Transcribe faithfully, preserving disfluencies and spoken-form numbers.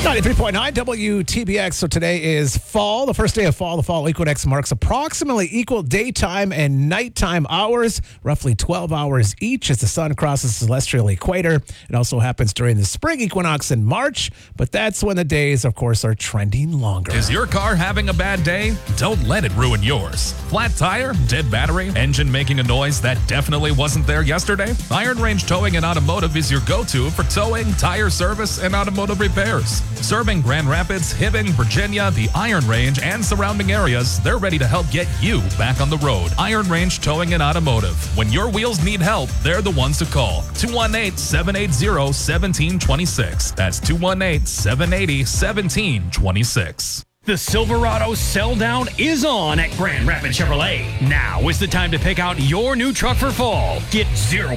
ninety-three point nine W T B X. So today is fall, the first day of fall. The fall equinox marks approximately equal daytime and nighttime hours, roughly twelve hours each as the sun crosses the celestial equator. It also happens during the spring equinox in March, but that's when the days, of course, are trending longer. Is your car having a bad day? Don't let it ruin yours. Flat tire, dead battery, engine making a noise that definitely wasn't there yesterday? Iron Range Towing and Automotive is your go-to for towing, tire service, and automotive repairs. Serving Grand Rapids, Hibbing, Virginia, the Iron Range, and surrounding areas, they're ready to help get you back on the road. Iron Range Towing and Automotive. When your wheels need help, they're the ones to call. two one eight, seven eight zero, one seven two six. That's two one eight, seven eight zero, one seven two six. The Silverado sell down is on at Grand Rapids Chevrolet. Now is the time to pick out your new truck for fall. Get zero